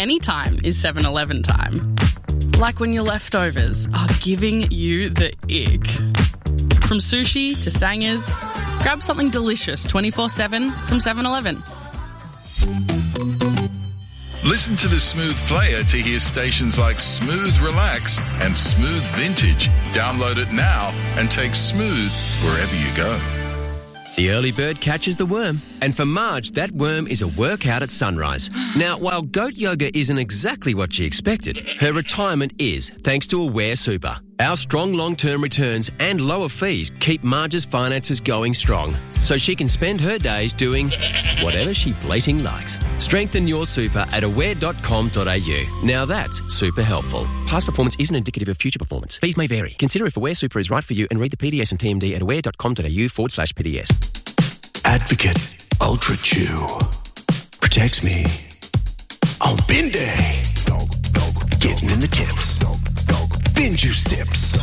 anytime is 7-Eleven time. Like when your leftovers are giving you the ick. From sushi to sangers, grab something delicious 24/7 from 7-Eleven. Listen to the Smooth Player to hear stations like Smooth Relax and Smooth Vintage. Download it now and take Smooth wherever you go. The early bird catches the worm, and for Marge, that worm is a workout at sunrise. Now, while goat yoga isn't exactly what she expected, her retirement is, thanks to Aware Super. Our strong long-term returns and lower fees keep Marge's finances going strong, so she can spend her days doing whatever she blating likes. Strengthen your super at aware.com.au. Now that's super helpful. Past performance isn't indicative of future performance. Fees may vary. Consider if Aware Super is right for you and read the PDS and TMD at aware.com.au/PDS. Advocate Ultra Chew protects me on bin day. Getting in the tips. Bin juice sips.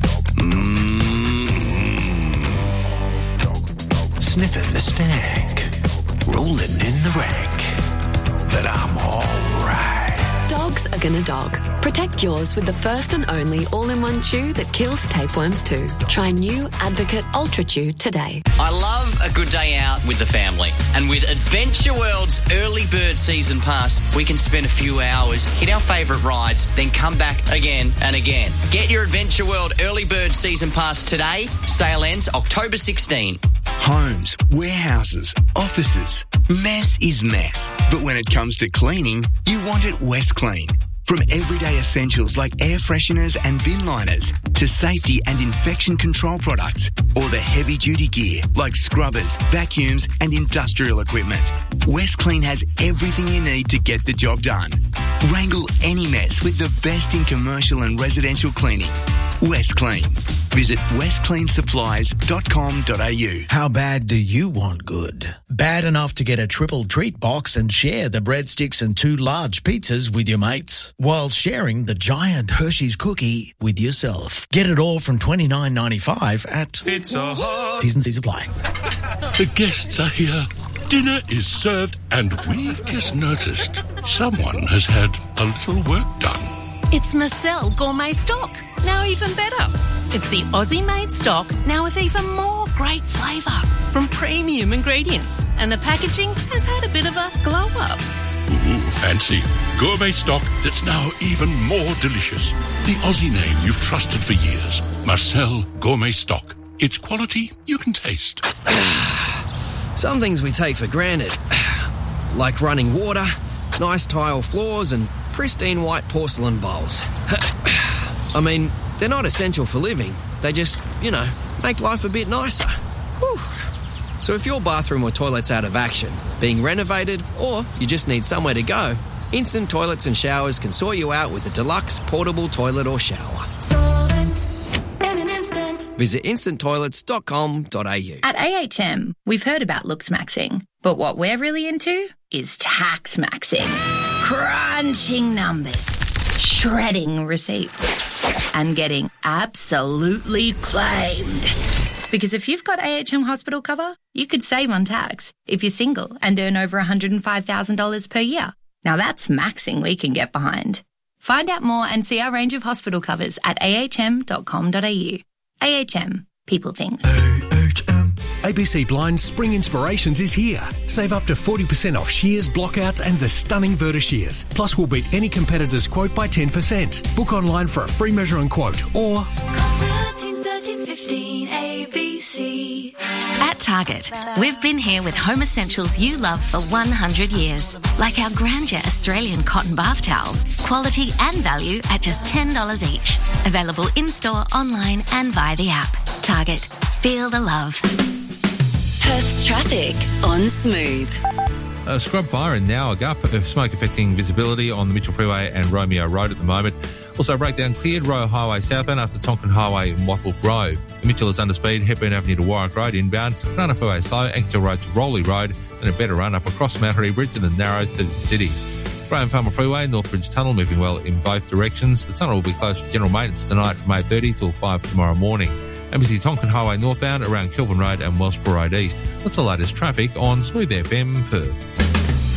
Sniffing the stank. Rolling in the rank. But I'm alright. Dogs are gonna dog. Protect yours with the first and only all-in-one chew that kills tapeworms too. Try new Advocate Ultra Chew today. I love a good day out with the family. And with Adventure World's Early Bird Season Pass, we can spend a few hours, hit our favourite rides, then come back again and again. Get your Adventure World Early Bird Season Pass today. Sale ends October 16. Homes, warehouses, offices. Mess is mess. But when it comes to cleaning, you want it West Clean. From everyday essentials like air fresheners and bin liners to safety and infection control products, or the heavy-duty gear like scrubbers, vacuums and industrial equipment, West Clean has everything you need to get the job done. Wrangle any mess with the best in commercial and residential cleaning. West Clean. Visit westcleansupplies.com.au. How bad do you want good? Bad enough to get a triple treat box and share the breadsticks and 2 large pizzas with your mates, while sharing the giant Hershey's cookie with yourself. Get it all from $29.95 at Pizza Hut. T's and C's apply. The guests are here. Dinner is served, and we've just noticed someone has had a little work done. It's Marcel Gourmet Stock, now even better. It's the Aussie-made stock, now with even more great flavour from premium ingredients. And the packaging has had a bit of a glow-up. Ooh, fancy. Gourmet stock that's now even more delicious. The Aussie name you've trusted for years. Marcel Gourmet Stock. It's quality you can taste. Some things we take for granted, like running water, nice tile floors and pristine white porcelain bowls. I mean, they're not essential for living. They just, make life a bit nicer. Whew. So if your bathroom or toilet's out of action, being renovated, or you just need somewhere to go, Instant Toilets and Showers can sort you out with a deluxe portable toilet or shower. Solvent in an instant. Visit instanttoilets.com.au. At AHM, we've heard about looks maxing, but what we're really into is tax maxing. Crunching numbers, shredding receipts, and getting absolutely claimed. Because if you've got AHM hospital cover, you could save on tax if you're single and earn over $105,000 per year. Now that's maxing we can get behind. Find out more and see our range of hospital covers at ahm.com.au. AHM. People things. ABC Blind's Spring Inspirations is here. Save up to 40% off shears, blockouts and the stunning Verta shears. Plus we'll beat any competitor's quote by 10%. Book online for a free measure and quote or... Call 13 15 ABC. At Target, we've been here with home essentials you love for 100 years. Like our Grandeur Australian cotton bath towels. Quality and value at just $10 each. Available in-store, online and via the app. Target. Feel the love. Perth's traffic on Smooth. A scrub fire in Nowagup, smoke affecting visibility on the Mitchell Freeway and Romeo Road at the moment. Also, breakdown cleared Royal Highway southbound after Tonkin Highway in Wattle Grove. The Mitchell is under speed, Hepburn Avenue to Warwick Road inbound, Runner Freeway slow, Anksdale Road to Rowley Road, and a better run up across Mattery Bridge and the Narrows to the city. Graham Farmer Freeway, Northbridge Tunnel moving well in both directions. The tunnel will be closed for general maintenance tonight from 8:30 till 5 tomorrow morning. ABC Tonkin Highway northbound around Kelvin Road and Wellsborough Road East. That's the latest traffic on Smooth FM Perth.